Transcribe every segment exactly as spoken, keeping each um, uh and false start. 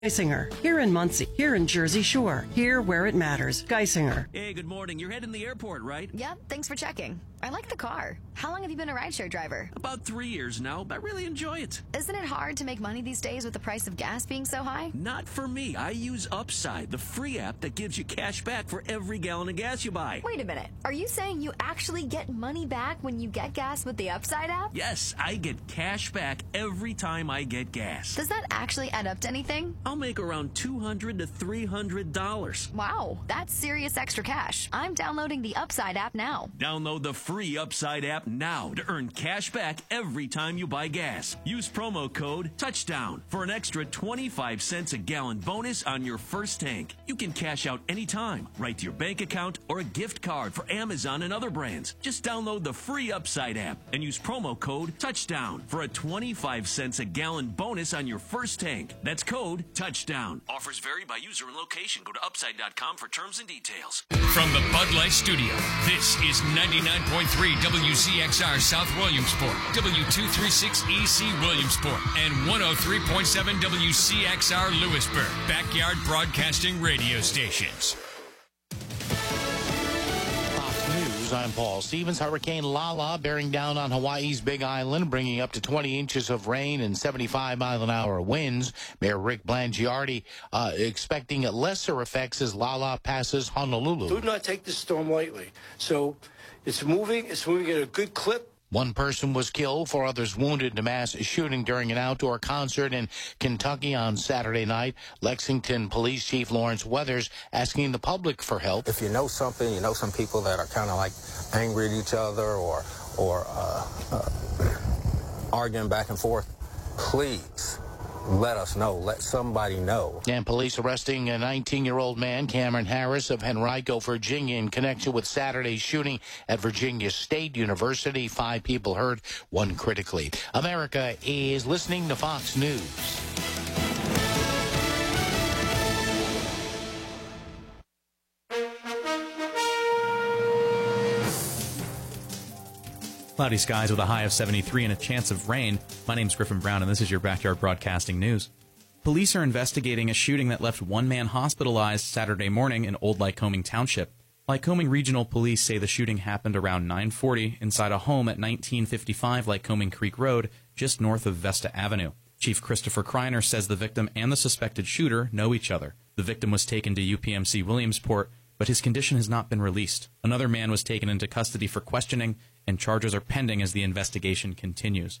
Geisinger, here in Muncie, here in Jersey Shore, here where it matters. Geisinger. Hey, good morning. You're heading to the airport, right? Yep, thanks for checking. I like the car. How long have you been a rideshare driver? About three years now, but I really enjoy it. Isn't it hard to make money these days with the price of gas being so high? Not for me. I use Upside, the free app that gives you cash back for every gallon of gas you buy. Wait a minute. Are you saying you actually get money back when you get gas with the Upside app? Yes, I get cash back every time I get gas. Does that actually add up to anything? I'll make around two hundred to three hundred dollars. Wow, that's serious extra cash. I'm downloading the Upside app now. Download the free Upside app now to earn cash back every time you buy gas. Use promo code TOUCHDOWN for an extra twenty-five cents a gallon bonus on your first tank. You can cash out anytime, right to your bank account, or a gift card for Amazon and other brands. Just download the free Upside app and use promo code TOUCHDOWN for a twenty-five cents a gallon bonus on your first tank. That's code TOUCHDOWN. Offers vary by user and location. Go to upside dot com for terms and details. From the Bud Light Studio, this is ninety-nine point three W C X R South Williamsport, W two thirty-six E C Williamsport, and one oh three point seven W C X R Lewisburg, backyard broadcasting radio stations. I'm Paul Stevens. Hurricane Lala bearing down on Hawaii's Big Island, bringing up to twenty inches of rain and seventy-five mile an hour winds. Mayor Rick Blangiardi uh, expecting lesser effects as Lala passes Honolulu. Do not take this storm lightly. So it's moving. It's moving at a good clip. One person was killed, four others wounded in a mass shooting during an outdoor concert in Kentucky on Saturday night. Lexington Police Chief Lawrence Weathers asking the public for help. If you know something, you know some people that are kind of like angry at each other or, or uh, uh, arguing back and forth, please let us know. Let somebody know. And police arresting a nineteen-year-old man, Cameron Harris of Henrico, Virginia, in connection with Saturday's shooting at Virginia State University. Five people hurt, one critically. America is listening to Fox News. Cloudy skies with a high of seventy-three and a chance of rain. My name's Griffin Brown, and this is your Backyard Broadcasting News. Police are investigating a shooting that left one man hospitalized Saturday morning in Old Lycoming Township. Lycoming Regional Police say the shooting happened around nine forty inside a home at nineteen fifty-five Lycoming Creek Road, just north of Vesta Avenue. Chief Christopher Kreiner says the victim and the suspected shooter know each other. The victim was taken to U P M C Williamsport, but his condition has not been released. Another man was taken into custody for questioning, and charges are pending as the investigation continues.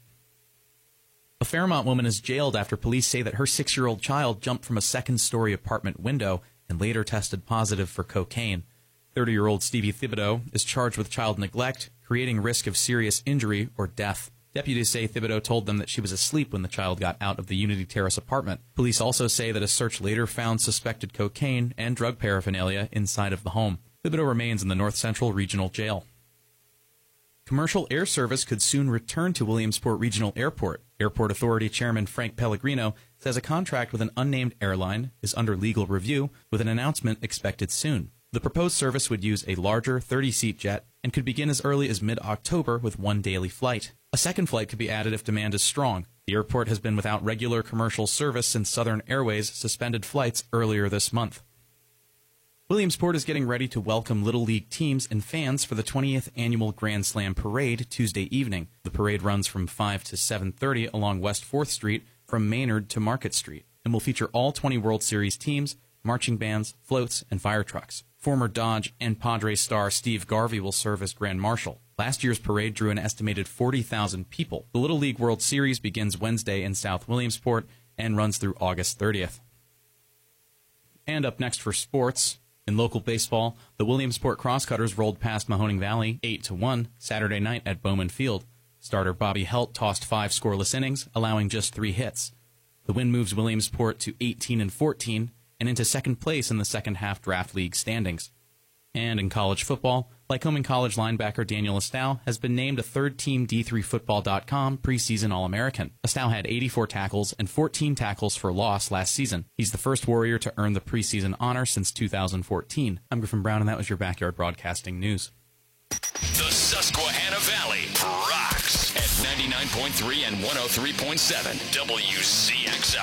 A Fairmont woman is jailed after police say that her six-year-old child jumped from a second-story apartment window and later tested positive for cocaine. thirty-year-old Stevie Thibodeau is charged with child neglect, creating risk of serious injury or death. Deputies say Thibodeau told them that she was asleep when the child got out of the Unity Terrace apartment. Police also say that a search later found suspected cocaine and drug paraphernalia inside of the home. Thibodeau remains in the North Central Regional Jail. Commercial air service could soon return to Williamsport Regional Airport. Airport Authority Chairman Frank Pellegrino says a contract with an unnamed airline is under legal review, with an announcement expected soon. The proposed service would use a larger thirty-seat jet and could begin as early as mid-October with one daily flight. A second flight could be added if demand is strong. The airport has been without regular commercial service since Southern Airways suspended flights earlier this month. Williamsport is getting ready to welcome Little League teams and fans for the twentieth Annual Grand Slam Parade Tuesday evening. The parade runs from five to seven thirty along West fourth Street from Maynard to Market Street and will feature all twenty World Series teams, marching bands, floats, and fire trucks. Former Dodge and Padres star Steve Garvey will serve as Grand Marshal. Last year's parade drew an estimated forty thousand people. The Little League World Series begins Wednesday in South Williamsport and runs through August thirtieth. And up next for sports, in local baseball, the Williamsport Crosscutters rolled past Mahoning Valley eight to one Saturday night at Bowman Field. Starter Bobby Helt tossed five scoreless innings, allowing just three hits. The win moves Williamsport to eighteen and fourteen and into second place in the second half draft league standings. And in college football, Lycoming College linebacker Daniel Estow has been named a third-team D three football dot com preseason All-American. Estow had eighty-four tackles and fourteen tackles for loss last season. He's the first Warrior to earn the preseason honor since two thousand fourteen. I'm Griffin Brown, and that was your Backyard Broadcasting News. The Susquehanna Valley rocks at ninety-nine point three and one oh three point seven W C X R.